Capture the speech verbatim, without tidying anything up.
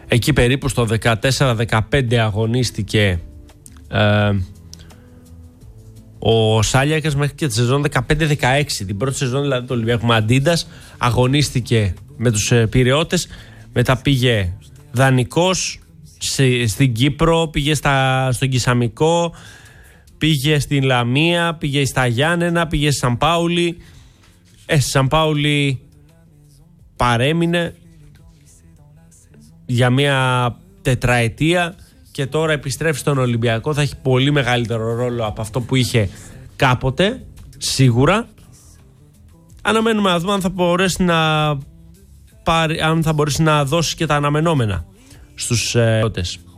Εκεί περίπου στο δεκατέσσερα δεκαπέντε αγωνίστηκε ε, ο Σάλιακας μέχρι και τη σεζόν δεκαπέντε δεκαέξι. Την πρώτη σεζόν δηλαδή του Ολυμπιακού Μαντίντας αγωνίστηκε με τους ε, Πειραιώτες. Μετά πήγε δανεικός στην Κύπρο, πήγε στα, στον Κισαμικό, πήγε στην Λαμία, πήγε στα Γιάννενα, πήγε στη Σαν Πάουλη. Ε, στη Σαν Πάουλη παρέμεινε για μια τετραετία και τώρα επιστρέφει στον Ολυμπιακό. Θα έχει πολύ μεγαλύτερο ρόλο από αυτό που είχε κάποτε, σίγουρα. Αναμένουμε να δούμε αν θα μπορέσει να πάρει, αν θα μπορέσει να δώσει και τα αναμενόμενα στους ε,